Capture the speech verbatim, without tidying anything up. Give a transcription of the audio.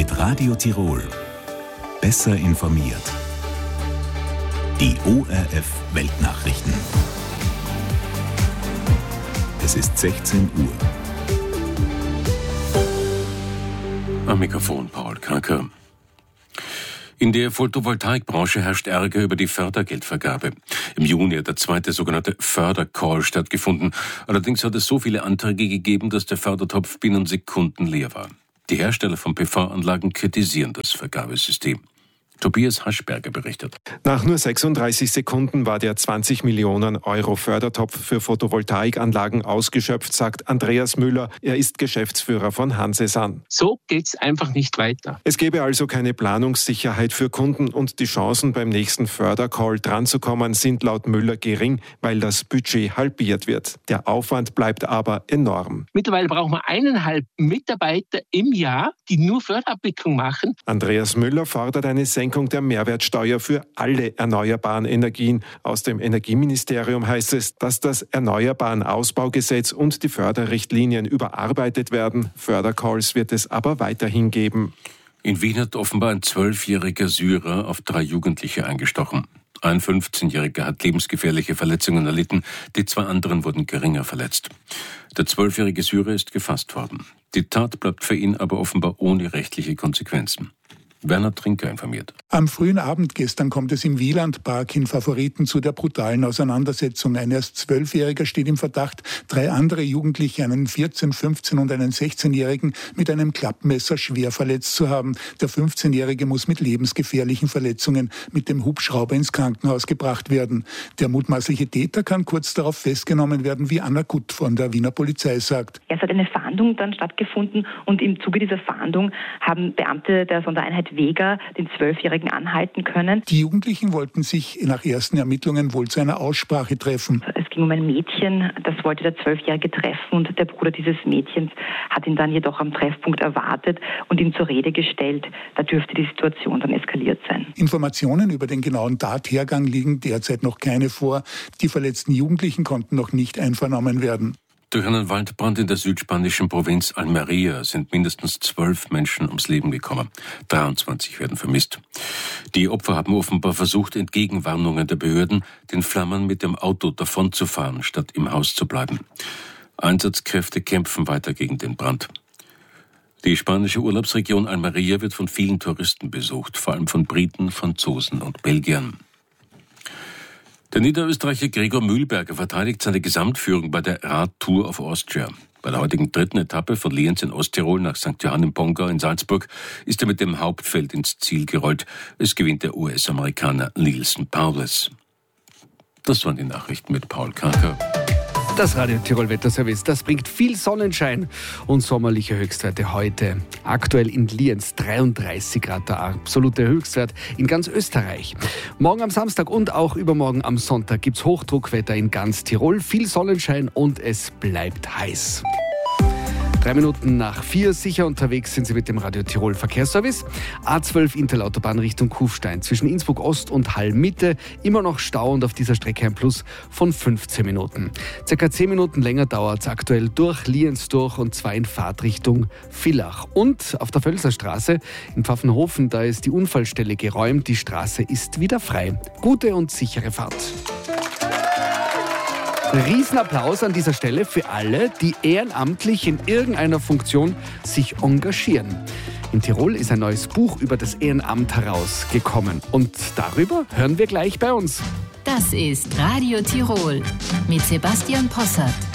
Mit Radio Tirol. Besser informiert. Die O R F Weltnachrichten. Es ist sechzehn Uhr. Am Mikrofon Paul Kanker. In der Photovoltaikbranche herrscht Ärger über die Fördergeldvergabe. Im Juni hat der zweite sogenannte Fördercall stattgefunden. Allerdings hat es so viele Anträge gegeben, dass der Fördertopf binnen Sekunden leer war. Die Hersteller von P V-Anlagen kritisieren das Vergabesystem. Tobias Haschberger berichtet. Nach nur sechsunddreißig Sekunden war der zwanzig Millionen Euro Fördertopf für Photovoltaikanlagen ausgeschöpft, sagt Andreas Müller. Er ist Geschäftsführer von Hansesan. So geht's einfach nicht weiter. Es gäbe also keine Planungssicherheit für Kunden und die Chancen beim nächsten Fördercall dranzukommen sind laut Müller gering, weil das Budget halbiert wird. Der Aufwand bleibt aber enorm. Mittlerweile brauchen wir eineinhalb Mitarbeiter im Jahr, die nur Förderabwicklung machen. Andreas Müller fordert eine Senkung der Mehrwertsteuer für alle erneuerbaren Energien. Aus dem Energieministerium heißt es, dass das Erneuerbaren-Ausbaugesetz und die Förderrichtlinien überarbeitet werden. Fördercalls wird es aber weiterhin geben. In Wien hat offenbar ein zwölfjähriger Syrer auf drei Jugendliche eingestochen. Ein fünfzehnjähriger hat lebensgefährliche Verletzungen erlitten, die zwei anderen wurden geringer verletzt. Der zwölfjährige Syrer ist gefasst worden. Die Tat bleibt für ihn aber offenbar ohne rechtliche Konsequenzen. Werner Trinker informiert. Am frühen Abend gestern kommt es im Wielandpark in Favoriten zu der brutalen Auseinandersetzung. Ein erst Zwölfjähriger steht im Verdacht, drei andere Jugendliche, einen vierzehn-, fünfzehn- und einen sechzehnjährigen, mit einem Klappmesser schwer verletzt zu haben. Der fünfzehnjährige muss mit lebensgefährlichen Verletzungen mit dem Hubschrauber ins Krankenhaus gebracht werden. Der mutmaßliche Täter kann kurz darauf festgenommen werden, wie Anna Gutt von der Wiener Polizei sagt. Es hat eine Fahndung dann stattgefunden und im Zuge dieser Fahndung haben Beamte der Sondereinheit Vega den Zwölfjährigen anhalten können. Die Jugendlichen wollten sich nach ersten Ermittlungen wohl zu einer Aussprache treffen. Es ging um ein Mädchen, das wollte der Zwölfjährige treffen und der Bruder dieses Mädchens hat ihn dann jedoch am Treffpunkt erwartet und ihn zur Rede gestellt. Da dürfte die Situation dann eskaliert sein. Informationen über den genauen Tathergang liegen derzeit noch keine vor. Die verletzten Jugendlichen konnten noch nicht einvernommen werden. Durch einen Waldbrand in der südspanischen Provinz Almería sind mindestens zwölf Menschen ums Leben gekommen. dreiundzwanzig werden vermisst. Die Opfer haben offenbar versucht, entgegen Warnungen der Behörden, den Flammen mit dem Auto davonzufahren, statt im Haus zu bleiben. Einsatzkräfte kämpfen weiter gegen den Brand. Die spanische Urlaubsregion Almería wird von vielen Touristen besucht, vor allem von Briten, Franzosen und Belgiern. Der Niederösterreicher Gregor Mühlberger verteidigt seine Gesamtführung bei der Radtour of Austria. Bei der heutigen dritten Etappe von Lienz in Osttirol nach Sankt Johann im Pongau in Salzburg ist er mit dem Hauptfeld ins Ziel gerollt. Es gewinnt der U S-Amerikaner Neilson Powless. Das waren die Nachrichten mit Paul Kanker. Das Radio Tirol Wetterservice, das bringt viel Sonnenschein und sommerliche Höchstwerte heute. Aktuell in Lienz dreiunddreißig Grad, der absolute Höchstwert in ganz Österreich. Morgen am Samstag und auch übermorgen am Sonntag gibt's Hochdruckwetter in ganz Tirol, viel Sonnenschein und es bleibt heiß. Drei Minuten nach vier, sicher unterwegs sind Sie mit dem Radio Tirol Verkehrsservice. A zwölf Interlautobahn Richtung Kufstein zwischen Innsbruck Ost und Hall Mitte. Immer noch Stau und auf dieser Strecke ein Plus von fünfzehn Minuten. Circa zehn Minuten länger dauert es aktuell durch Lienz durch und zwar in Fahrtrichtung Villach. Und auf der Völserstraße in Pfaffenhofen, da ist die Unfallstelle geräumt. Die Straße ist wieder frei. Gute und sichere Fahrt. Riesenapplaus an dieser Stelle für alle, die ehrenamtlich in irgendeiner Funktion sich engagieren. In Tirol ist ein neues Buch über das Ehrenamt herausgekommen. Und darüber hören wir gleich bei uns. Das ist Radio Tirol mit Sebastian Possart.